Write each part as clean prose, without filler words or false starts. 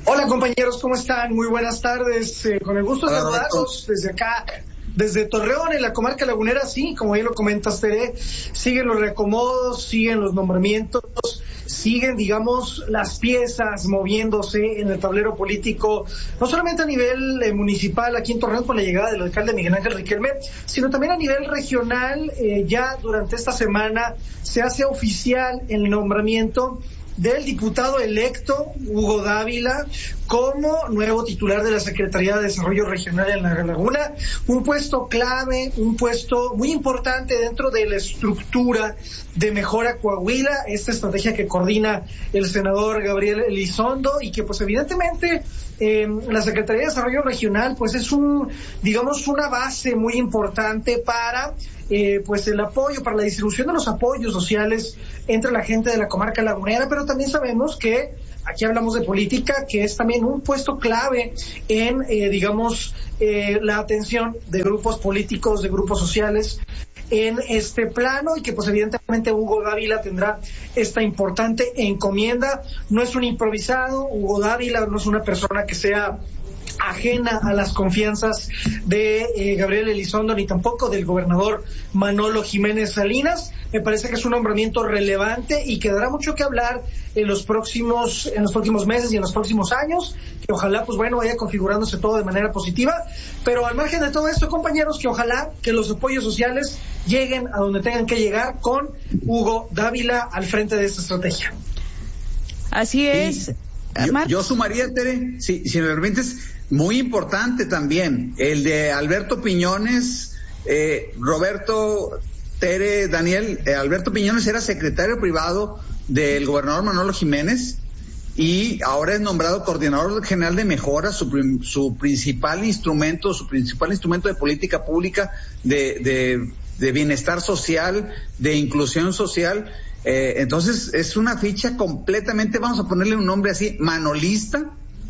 Hola compañeros, ¿cómo están? Muy buenas tardes. Con el gusto de saludarlos desde acá, desde Torreón, en la comarca lagunera. Sí, como ya lo comentaste, siguen los reacomodos, siguen los nombramientos, siguen, digamos, las piezas moviéndose en el tablero político, no solamente a nivel municipal aquí en Torreón con la llegada del alcalde Miguel Ángel Riquelme, sino también a nivel regional. Ya durante esta semana se hace oficial el nombramiento del diputado electo Hugo Dávila como nuevo titular de la Secretaría de Desarrollo Regional en La Laguna, un puesto clave, un puesto muy importante dentro de la estructura de Mejora Coahuila, esta estrategia que coordina el senador Gabriel Elizondo, y que pues evidentemente la Secretaría de Desarrollo Regional pues es una base muy importante para pues el apoyo, para la distribución de los apoyos sociales entre la gente de la comarca lagunera, pero también sabemos que aquí hablamos de política, que es también un puesto clave en, la atención de grupos políticos, de grupos sociales en este plano, y que pues evidentemente Hugo Dávila tendrá esta importante encomienda. No es un improvisado, Hugo Dávila no es una persona que sea ajena a las confianzas de Gabriel Elizondo, ni tampoco del gobernador Manolo Jiménez Salinas. Me parece que es un nombramiento relevante y que dará mucho que hablar en los próximos meses y en los próximos años, que ojalá vaya configurándose todo de manera positiva. Pero al margen de todo esto, compañeros, que ojalá que los apoyos sociales lleguen a donde tengan que llegar con Hugo Dávila al frente de esta estrategia. Así es. Yo sumaría, Tere, si me permites, muy importante también, el de Alberto Piñones, Roberto, Tere, Daniel. Alberto Piñones era secretario privado del gobernador Manolo Jiménez y ahora es nombrado coordinador general de Mejora, su principal instrumento de política pública, de bienestar social, de inclusión social. Entonces es una ficha completamente, vamos a ponerle un nombre así, manolista,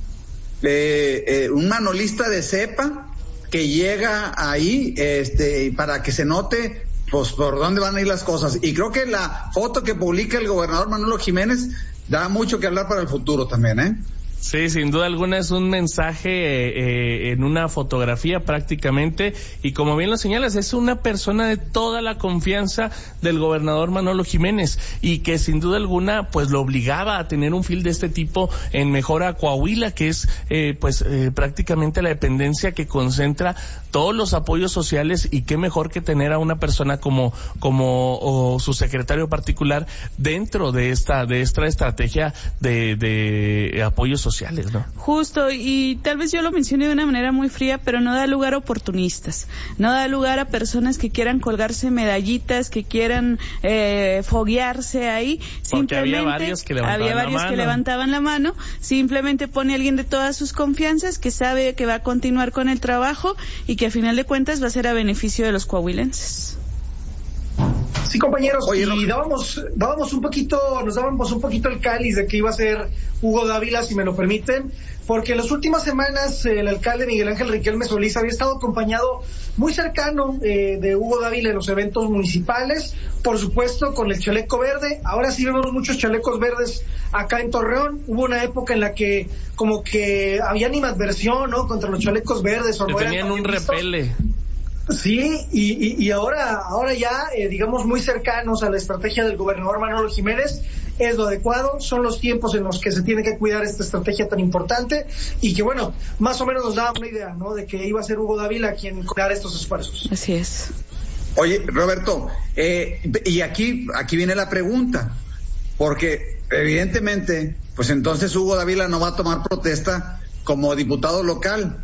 un manolista de cepa que llega ahí para que se note pues por dónde van a ir las cosas. Y creo que la foto que publica el gobernador Manolo Jiménez da mucho que hablar para el futuro también, Sí, sin duda alguna es un mensaje en una fotografía prácticamente, y como bien lo señalas, es una persona de toda la confianza del gobernador Manolo Jiménez, y que sin duda alguna pues lo obligaba a tener un fil de este tipo en Mejora Coahuila, que es prácticamente la dependencia que concentra todos los apoyos sociales, y qué mejor que tener a una persona como su secretario particular dentro de esta estrategia de apoyos sociales, ¿no? Justo, y tal vez yo lo mencioné de una manera muy fría, pero no da lugar a oportunistas, no da lugar a personas que quieran colgarse medallitas, que quieran foguearse ahí. Porque había varios que levantaban la mano. Simplemente pone a alguien de todas sus confianzas, que sabe que va a continuar con el trabajo y que a final de cuentas va a ser a beneficio de los coahuilenses. Sí, compañeros, y nos dábamos un poquito el cáliz de que iba a ser Hugo Dávila, si me lo permiten, porque en las últimas semanas el alcalde Miguel Ángel Riquelme Solís había estado acompañado muy cercano de Hugo Dávila en los eventos municipales, por supuesto con el chaleco verde. Ahora sí vemos muchos chalecos verdes acá en Torreón. Hubo una época en la que como que había animadversión, ¿no?, contra los chalecos verdes, o que no tenían un repele. Sí, y ahora ya, muy cercanos a la estrategia del gobernador Manolo Jiménez. Es lo adecuado, son los tiempos en los que se tiene que cuidar esta estrategia tan importante, y que más o menos nos daba una idea, ¿no?, de que iba a ser Hugo Dávila quien coordinar estos esfuerzos. Así es. Oye, Roberto, y aquí viene la pregunta, porque evidentemente, pues entonces Hugo Dávila no va a tomar protesta como diputado local.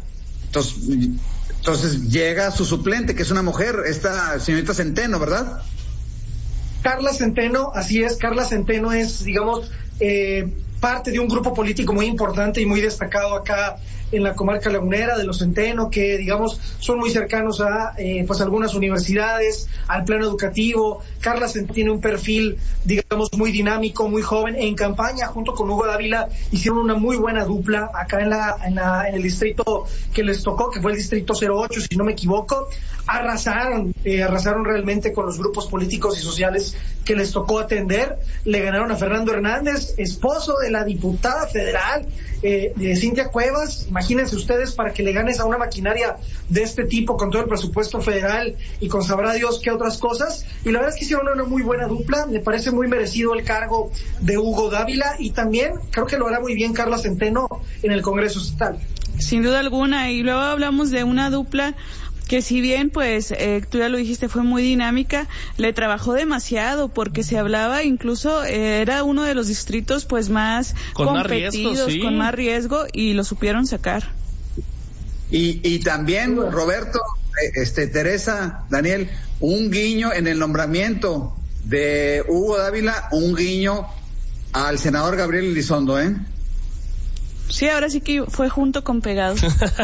Entonces llega su suplente, que es una mujer, esta señorita Centeno, ¿verdad? Carla Centeno, así es. Carla Centeno es, parte de un grupo político muy importante y muy destacado acá en la comarca lagunera, de los Centeno, que son muy cercanos a algunas universidades, al plano educativo. Carla Centeno tiene un perfil muy dinámico, muy joven. En campaña junto con Hugo Dávila hicieron una muy buena dupla acá en el distrito que les tocó, que fue el distrito 08, si no me equivoco. Arrasaron realmente con los grupos políticos y sociales que les tocó atender. Le ganaron a Fernando Hernández, esposo de la diputada federal de Cintia Cuevas. Imagínense ustedes, para que le ganes a una maquinaria de este tipo con todo el presupuesto federal y con sabrá Dios qué otras cosas. Y la verdad es que hicieron una muy buena dupla. Me parece muy merecido el cargo de Hugo Dávila, y también creo que lo hará muy bien Carla Centeno en el Congreso Estatal. Sin duda alguna. Y luego hablamos de una dupla que, si bien pues tú ya lo dijiste, fue muy dinámica, le trabajó demasiado, porque se hablaba, incluso era uno de los distritos pues más competidos, con más riesgo, y lo supieron sacar. Y también, Roberto, Teresa, Daniel, un guiño en el nombramiento de Hugo Dávila, un guiño al senador Gabriel Elizondo, ¿eh? Sí, ahora sí que fue junto con pegado.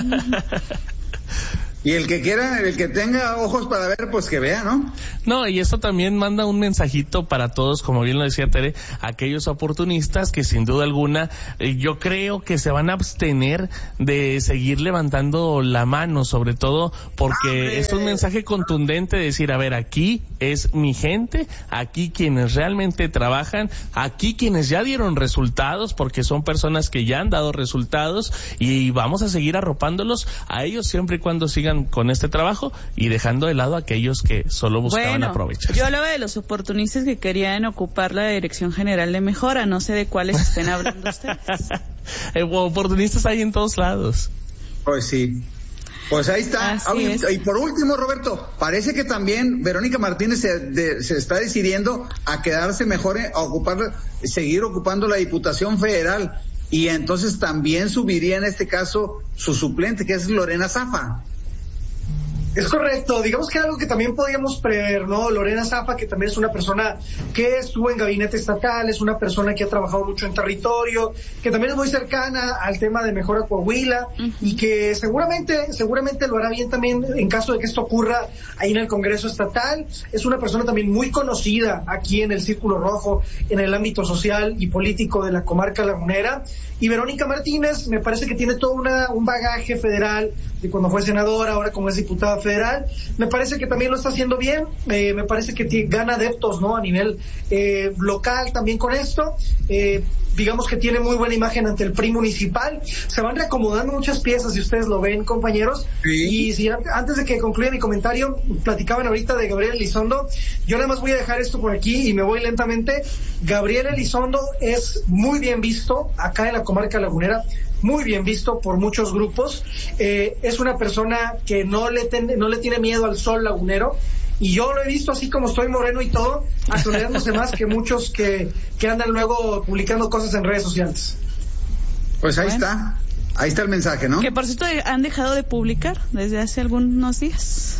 Y el que quiera, el que tenga ojos para ver, pues que vea, ¿no? No, y esto también manda un mensajito para todos, como bien lo decía Tere, aquellos oportunistas que sin duda alguna yo creo que se van a abstener de seguir levantando la mano, sobre todo porque es un mensaje contundente de decir, a ver, aquí es mi gente, aquí quienes realmente trabajan, aquí quienes ya dieron resultados, porque son personas que ya han dado resultados, y vamos a seguir arropándolos a ellos siempre y cuando sigan con este trabajo y dejando de lado a aquellos que solo buscaban aprovechar. Yo hablaba de los oportunistas que querían ocupar la Dirección General de Mejora, no sé de cuáles estén hablando ustedes. Oportunistas hay en todos lados. Pues sí. Pues ahí está. Y por último, Roberto, parece que también Verónica Martínez se está decidiendo a quedarse mejor, seguir ocupando la Diputación Federal, y entonces también subiría en este caso su suplente, que es Lorena Zafa. Es correcto, digamos que algo que también podíamos prever, ¿no? Lorena Zafa, que también es una persona que estuvo en gabinete estatal, es una persona que ha trabajado mucho en territorio, que también es muy cercana al tema de Mejora Coahuila, y que seguramente lo hará bien también en caso de que esto ocurra ahí en el Congreso Estatal. Es una persona también muy conocida aquí en el Círculo Rojo, en el ámbito social y político de la comarca lagunera. Y Verónica Martínez me parece que tiene todo un bagaje federal de cuando fue senadora, ahora como es diputada federal. Me parece que también lo está haciendo bien, me parece que gana adeptos, ¿no? A nivel local también con esto. Digamos que tiene muy buena imagen ante el PRI municipal. Se van reacomodando muchas piezas, si ustedes lo ven, compañeros. Sí. Y si antes de que concluya mi comentario, platicaban ahorita de Gabriel Elizondo. Yo nada más voy a dejar esto por aquí y me voy lentamente. Gabriel Elizondo es muy bien visto acá en la comarca lagunera, muy bien visto por muchos grupos. Es una persona que no le tiene miedo al sol lagunero. Y yo lo he visto, así como estoy moreno y todo, atolerándose más que muchos que andan luego publicando cosas en redes sociales. Pues ahí está el mensaje, ¿no? Que por cierto han dejado de publicar desde hace algunos días.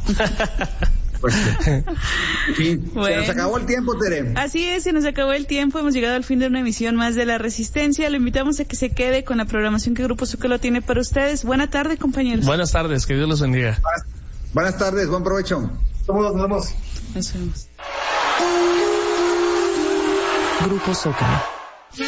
Pues sí. Bueno. Se nos acabó el tiempo, Tere. Así es, se nos acabó el tiempo. Hemos llegado al fin de una emisión más de La Resistencia. Le invitamos a que se quede con la programación que Grupo Zócalo tiene para ustedes. Buena tarde, compañeros. Buenas tardes, que Dios los bendiga. Buenas tardes, buen provecho. Nos vemos. Nos vemos. Grupo Zócalo.